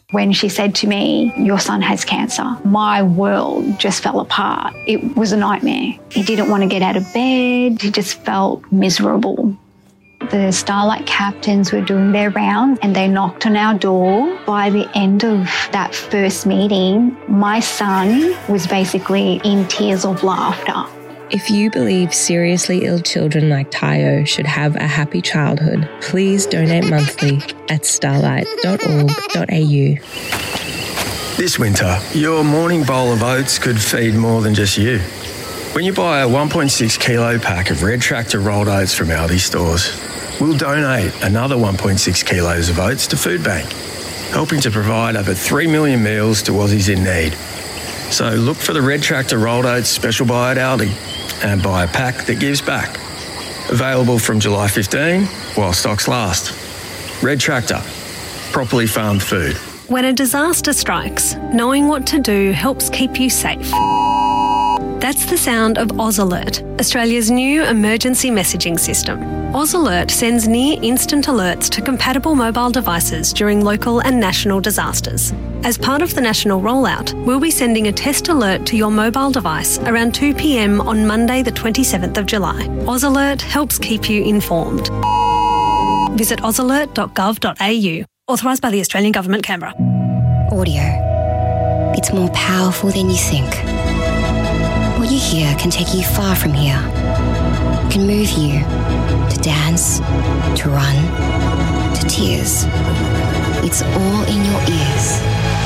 When she said to me, "Your son has cancer," my world just fell apart. It was a nightmare. He didn't want to get out of bed. He just felt miserable. The Starlight captains were doing their rounds and they knocked on our door. By the end of that first meeting, my son was basically in tears of laughter. If you believe seriously ill children like Tayo should have a happy childhood, please donate monthly at starlight.org.au. This winter, your morning bowl of oats could feed more than just you. When you buy a 1.6 kilo pack of Red Tractor rolled oats from Aldi stores, we'll donate another 1.6 kilos of oats to Food Bank, helping to provide over 3 million meals to Aussies in need. So look for the Red Tractor rolled oats special buy at Aldi and buy a pack that gives back. Available from July 15 while stocks last. Red Tractor, properly farmed food. When a disaster strikes, knowing what to do helps keep you safe. That's the sound of Oz Alert, Australia's new emergency messaging system. Oz Alert sends near-instant alerts to compatible mobile devices during local and national disasters. As part of the national rollout, we'll be sending a test alert to your mobile device around 2 p.m. on Monday the 27th of July. Oz Alert helps keep you informed. Visit ozalert.gov.au. Authorised by the Australian Government, Canberra. Audio. It's more powerful than you think. What you hear can take you far from here. It can move you to dance, to run, to tears. It's all in your ears.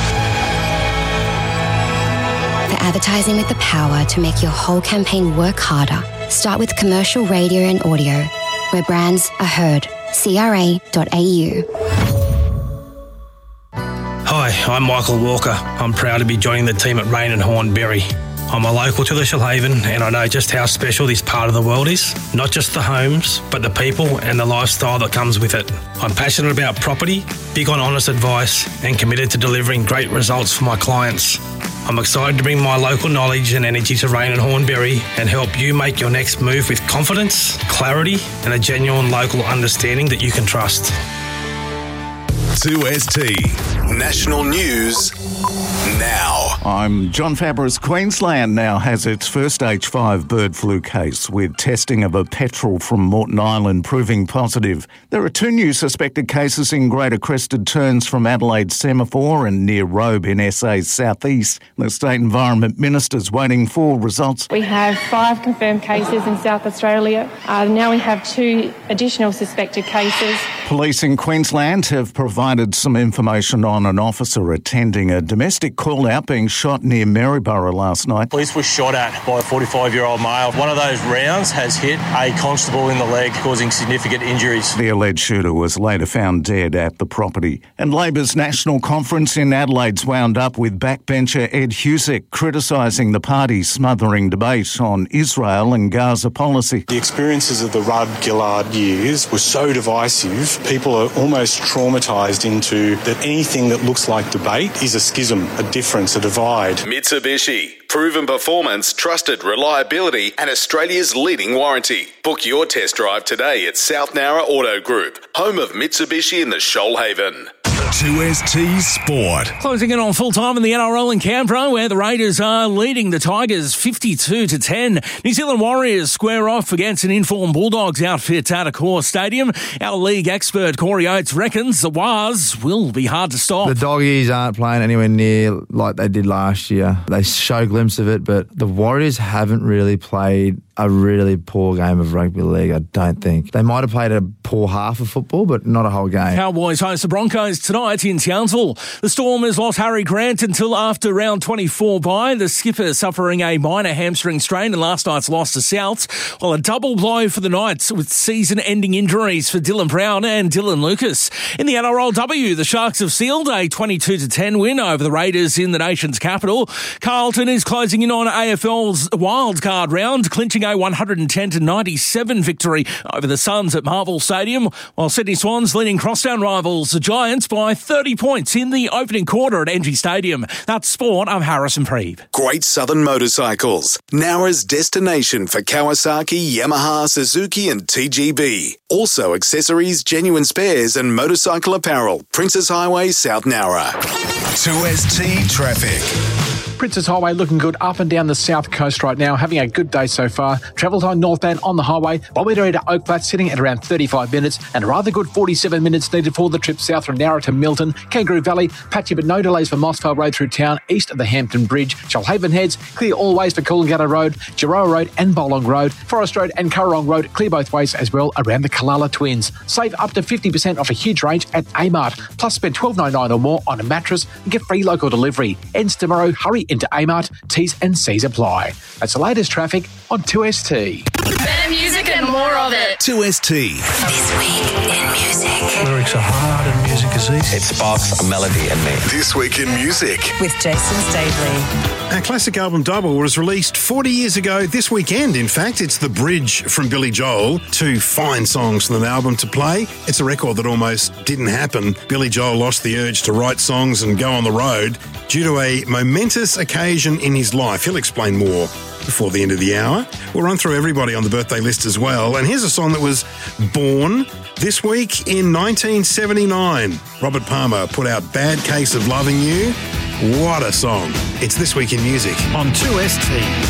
For advertising with the power to make your whole campaign work harder, start with commercial radio and audio, where brands are heard. CRA.au. Hi, I'm Michael Walker. I'm proud to be joining the team at Rain and Hornberry. I'm a local to the Shoalhaven and I know just how special this part of the world is. Not just the homes, but the people and the lifestyle that comes with it. I'm passionate about property, big on honest advice and committed to delivering great results for my clients. I'm excited to bring my local knowledge and energy to Rain and Hornberry and help you make your next move with confidence, clarity and a genuine local understanding that you can trust. 2ST National News now. I'm John Fabris. Queensland now has its first H5 bird flu case, with testing of a petrel from Moreton Island proving positive. There are 2 new suspected cases in Greater Crested Terns from Adelaide Semaphore and near Robe in SA's southeast. The State Environment Minister's waiting for results. We have 5 confirmed cases in South Australia. Now we have 2 additional suspected cases. Police in Queensland have provided some information on an officer attending a domestic call-out being shot near Maryborough last night. Police were shot at by a 45-year-old male. One of those rounds has hit a constable in the leg, causing significant injuries. The alleged shooter was later found dead at the property. And Labor's national conference in Adelaide's wound up with backbencher Ed Husick criticising the party's smothering debate on Israel and Gaza policy. The experiences of the Rudd-Gillard years were so divisive, people are almost traumatised into that anything that looks like debate is a schism, a difference, a divide. Mitsubishi. Proven performance, trusted reliability and Australia's leading warranty. Book your test drive today at South Nowra Auto Group, home of Mitsubishi in the Shoalhaven. 2ST Sport. Closing in on full time in the NRL in Canberra, where the Raiders are leading the Tigers 52-10. New Zealand Warriors square off against an informed Bulldogs outfit at Accor Stadium. Our league expert Corey Oates reckons the Wars will be hard to stop. The Doggies aren't playing anywhere near like they did last year. They show a glimpse of it, but the Warriors haven't really played a really poor game of rugby league, I don't think. They might have played a poor half of football, but not a whole game. Cowboys host the Broncos tonight in Townsville. The Stormers lost Harry Grant until after round 24 bye. The skipper suffering a minor hamstring strain in last night's loss to Souths, while a double blow for the Knights with season-ending injuries for Dylan Brown and Dylan Lucas. In the NRLW, the Sharks have sealed a 22-10 win over the Raiders in the nation's capital. Carlton is closing in on AFL's wildcard round, clinching notching a 110-97 victory over the Suns at Marvel Stadium, while Sydney Swans leading crosstown rivals the Giants by 30 points in the opening quarter at Engie Stadium. That's sport. I'm Harrison Preeve. Great Southern Motorcycles, Nowra's destination for Kawasaki, Yamaha, Suzuki and TGB. Also accessories, genuine spares and motorcycle apparel. Princess Highway, South Nowra. 2ST Traffic. Princess Highway looking good up and down the south coast right now, having a good day so far. Travel time northbound on the highway, Bombadilla to Oak Flat sitting at around 35 minutes and a rather good 47 minutes needed for the trip south from Nowra to Milton. Kangaroo Valley, patchy but no delays for Mossvale Road through town, east of the Hampton Bridge. Shoalhaven heads, clear all ways for Coolangatta Road, Giroa Road and Bolong Road. Forest Road and Currarong Road, clear both ways as well around the Kalala Twins. Save up to 50% off a huge range at Amart. Plus spend $12.99 or more on a mattress and get free local delivery. Ends tomorrow, hurry into Amart. T's and C's apply. That's the latest traffic on 2ST. Better music and more of it. 2ST. This week in music. Lyrics are hard and music is easy. It sparks a melody in me. This week in music. With Jason Stavely. Our classic album Double was released 40 years ago this weekend. In fact, it's The Bridge from Billy Joel. 2 fine songs from the album to play. It's a record that almost didn't happen. Billy Joel lost the urge to write songs and go on the road due to a momentous occasion in his life. He'll explain more before the end of the hour. We'll run through everybody on the birthday list as well. And here's a song that was born this week in 1979. Robert Palmer put out Bad Case of Loving You. What a song. It's This Week in Music on 2ST.